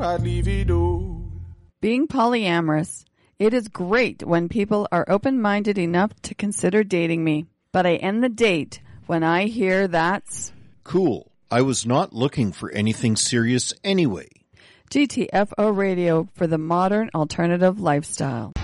Being polyamorous. It is great when people are open-minded enough to consider dating me. But I end the date when I hear that's... Cool. I was not looking for anything serious anyway. GTFO Radio for the modern alternative lifestyle.